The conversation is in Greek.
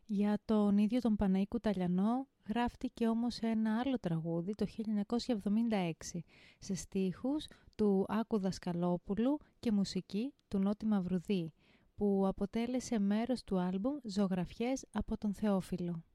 Για τον ίδιο τον Παναή Κουταλιανό γράφτηκε όμως ένα άλλο τραγούδι το 1976 σε στίχους του Άκου Δασκαλόπουλου και μουσική του Νότι Μαυρουδή, που αποτέλεσε μέρος του άλμπουμ «Ζωγραφιές από τον Θεόφιλο».